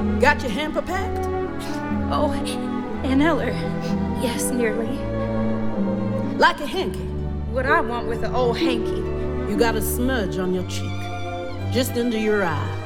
Got your hamper packed? Oh, Aunt Eller. Yes, nearly. Like a hanky? What I want with an old hanky. You got a smudge on your cheek, just under your eye.